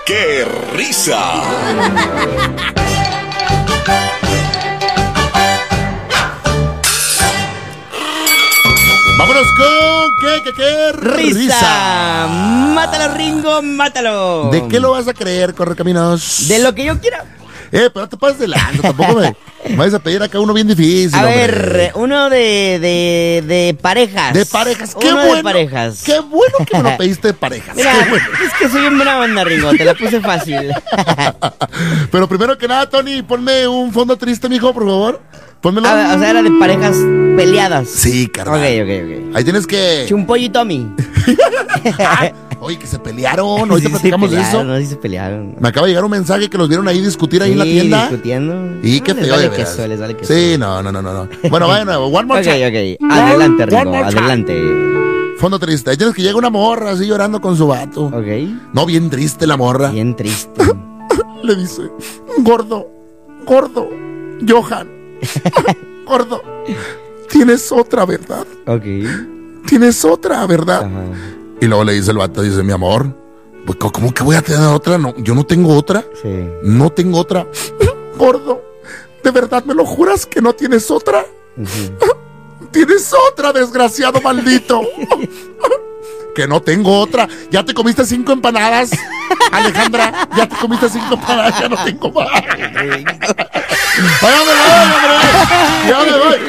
¡Qué risa! Vámonos con qué risa. Mátalo, Ringo, mátalo. ¿De qué lo vas a creer, Correcaminos? De lo que yo quiera. Pero no te pases de lanza, tampoco me vayas a pedir acá uno bien difícil. A hombre. ver, uno de parejas. De parejas, qué uno bueno. De parejas. Qué bueno que me lo pediste de parejas. Mira, Qué bueno. es que soy bien buena banda, Ringo, te la puse fácil. Pero primero que nada, Tony, ponme un fondo triste, mijo, por favor. Pónmelo. O sea, era de parejas peleadas. Sí, carnal. Ok. Ahí tienes que... Chumpollo y Tommy. Oye, que se pelearon. Ahorita platicamos de eso. No, sí se pelearon. Me acaba de llegar un mensaje que los vieron ahí discutir ahí en la tienda. Discutiendo. Y qué feo, de veras. Les vale queso. Sí, no. Bueno, vaya de nuevo. One more time. Ok. Adelante, One Ringo, more time. adelante. Fondo triste. Ahí tienes que llega una morra así llorando con su vato. Ok. No, bien triste la morra. Bien triste. Le dice, gordo, Johan, gordo, tienes otra verdad. Ok. Tienes otra verdad. Ajá. Y luego le dice el vato, dice, mi amor, pues, ¿cómo que voy a tener otra? No, yo no tengo otra. Sí. No tengo otra. Gordo, ¿de verdad me lo juras que no tienes otra? Uh-huh. Tienes otra, desgraciado maldito. Que no tengo otra. Ya te comiste 5 empanadas, Alejandra. Ya te comiste 5 empanadas, ya no tengo más. Ya me voy.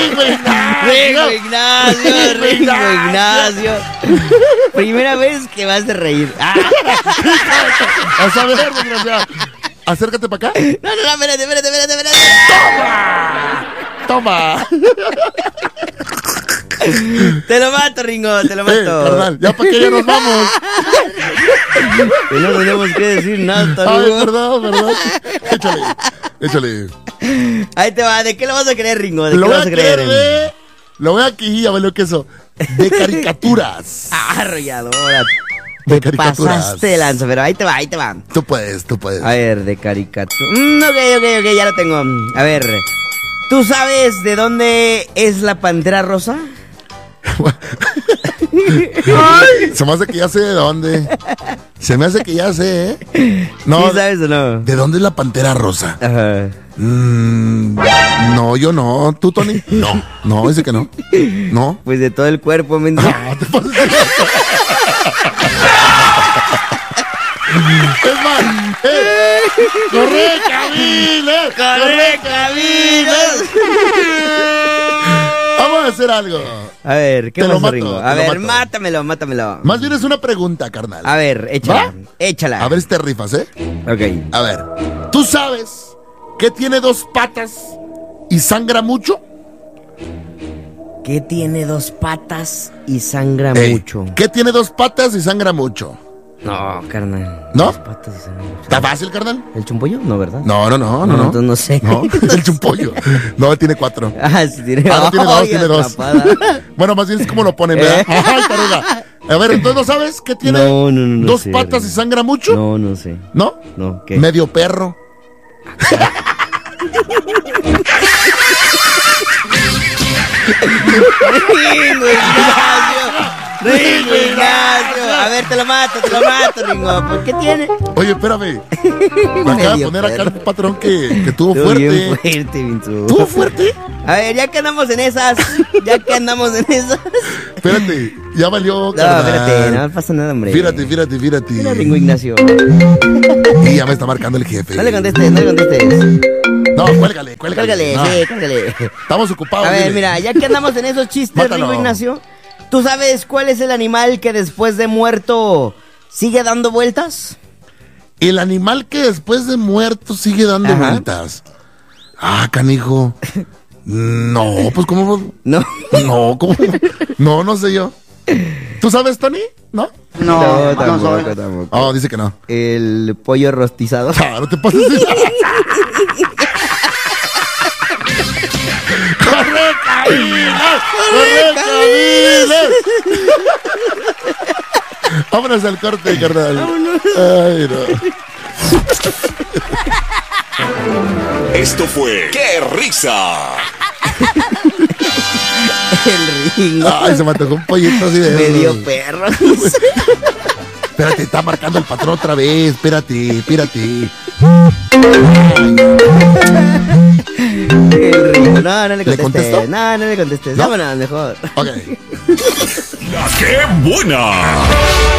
Ringo Ignacio. Primera vez que vas a reír. A saber, desgraciado. Acércate para acá. No, espérate. Toma. Te lo mato, Ringo, te lo mato. Carnal, ya para qué ya nos vamos. Que no tenemos que decir nada, Ay, Ringo. perdón. Échale. Ahí te va, ¿de qué lo vas a creer, Ringo? ¿De qué Lo lo voy vas a a creer? creer Lo voy aquí, ya me lo que eso. De caricaturas. Arrolladora. De Te caricaturas. pasaste de lanza, pero ahí te va. Tú puedes. A ver, de caricatura. Ok, ya lo tengo. A ver, ¿tú sabes de dónde es la pantera rosa? Ay, se me hace que ya sé de dónde. Se me hace que ya sé, ¿eh? No, ¿Sí sabes o no? ¿de dónde es la pantera rosa? Ajá. No, yo no. ¿Tú, Tony? No, dice que no. No. Pues de todo el cuerpo, mendigo. No, te pases de Es más, ¡corre, Cabiles! Vamos a hacer algo. A ver, ¿qué Te lo pasa, mato, Ringo? te A lo ver, mato. mátamelo. Más bien es una pregunta, carnal. A ver, échala. A ver si te rifas, ¿eh? Ok. A ver, ¿tú sabes que tiene 2 patas y sangra mucho? ¿Qué tiene 2 patas y sangra Ey, mucho? ¿qué tiene 2 patas y sangra mucho? No, carnal. ¿No? 2 patas y sangra mucho. ¿Está fácil, carnal? ¿El chumpollo? No, ¿verdad? No. Entonces no sé. No, el chumpollo. No, tiene 4. Ah, sí, tiene No, tiene 2, Ay, tiene 2. atrapada. Bueno, más bien es como lo ponen, ¿verdad? Ay, taruga. A ver, entonces, ¿no sabes qué tiene No 2 sé, patas y Ringo. sangra mucho? No sé. ¿No? No, ¿qué? Medio perro. Ringo Ignacio. A ver, te lo mato, Ringo. ¿Por qué tiene? Oye, espérame. Me acaba de Medio poner acá perro. el patrón que tuvo Estuvo bien fuerte. fuerte, Vinzu. ¿Tuvo fuerte? A ver, ya que andamos en esas. Espérate, ya valió, No, carnal. espérate, no pasa nada, hombre. Fíjate. Mira, Ringo Ignacio. Y ya me está marcando el jefe. No le contestes. No, cuélgale. Cálgale, No, sí, cálgale. estamos ocupados. A ver, dile. mira, ya que andamos en esos chistes, Mátalo. Ringo Ignacio, ¿tú sabes cuál es el animal que después de muerto sigue dando vueltas? El animal que después de muerto sigue dando Ajá. vueltas. Ah, canijo. No, pues ¿cómo? No. No, ¿cómo? No sé yo. ¿Tú sabes, Tony? ¿No? No, tampoco. Oh, dice que no. El pollo rostizado. Ah, no te pases de... ¡Corre, Cabiles! Vámonos al corte, carnal. Ay, no. Esto fue ¡Qué risa! El Ringo. Ay, se me antojó un pollito así de... Medio perro. Espérate, está marcando el patrón otra vez. Espérate. Qué rico. No le contestes. contestó? No le contestes. ¿No? Vámonos, mejor. La Ok. que buena.